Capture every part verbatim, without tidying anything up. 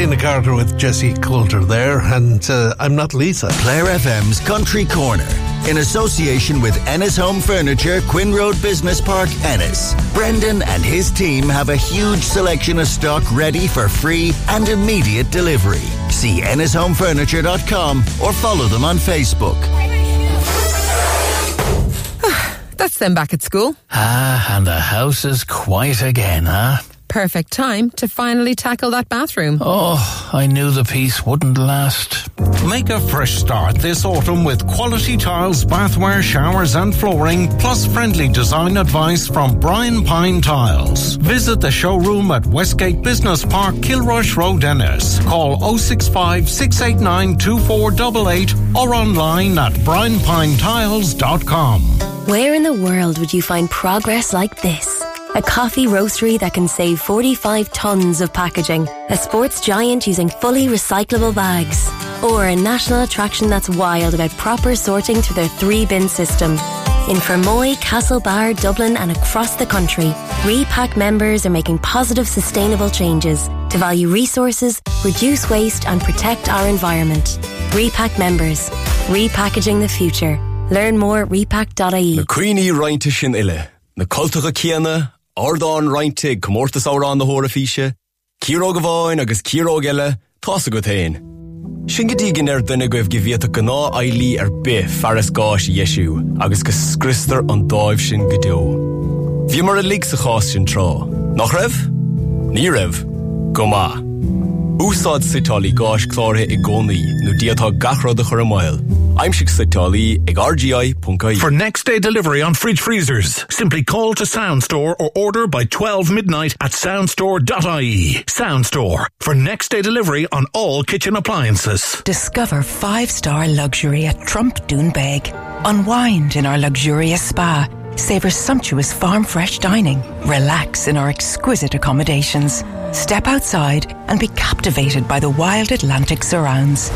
Lena Carter with Jesse Coulter there, and uh, I'm not Lisa. Clare F M's Country Corner, in association with Ennis Home Furniture, Quinn Road Business Park, Ennis. Brendan and his team have a huge selection of stock ready for free and immediate delivery. See ennis home furniture dot com or follow them on Facebook. That's them back at school. Ah, and the house is quiet again, huh? Perfect time to finally tackle that bathroom. Oh, I knew the peace wouldn't last. Make a fresh start this autumn with quality tiles, bathware, showers and flooring, plus friendly design advice from Brian Pine Tiles. Visit the showroom at Westgate Business Park, Kilrush Road, Ennis. Call oh six five, six eight nine, two four eight eight or online at brian pine tiles dot com. Where in the world would you find progress like this? A coffee roastery that can save forty-five tonnes of packaging. A sports giant using fully recyclable bags. Or a national attraction that's wild about proper sorting through their three-bin system. In Fermoy, Castlebar, Dublin and across the country, Repack members are making positive, sustainable changes to value resources, reduce waste and protect our environment. Repack members. Repackaging the future. Learn more at repack dot I E. Na Queenie Reinta Shin Ille. Na Cultacha Kiana. Ardán Reintig, Comórtas Árán the Horafisha, Círo Gavain agus Círo Gelle, Tosa Gotain. Shingadígan er dunne goibh giviata gná ailí er be faras gáis Yeshu, agus go scrister an dáibh sin godó. Bhí mar a lig sa chás sin trá. Nach raibh? Ní raibh. Go ma. Úsáid sitálí gáis clártha i gcónaí, nó diatá gachrad a chur a mile. I'm Shik Sitali at R G I dot I E. For next day delivery on fridge freezers, simply call to Sound Store or order by twelve midnight at sound store dot I E. Sound Store, for next day delivery on all kitchen appliances. Discover five-star luxury at Trump Doonbeg. Unwind in our luxurious spa. Savor sumptuous farm-fresh dining. Relax in our exquisite accommodations. Step outside and be captivated by the wild Atlantic surrounds.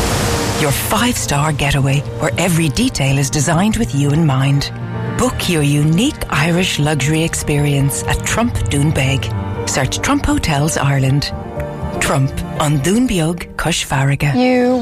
Your five-star getaway where every detail is designed with you in mind. Book your unique Irish luxury experience at Trump Doonbeg. Search Trump Hotels Ireland. Trump on Doonbeog Cush Farraga. You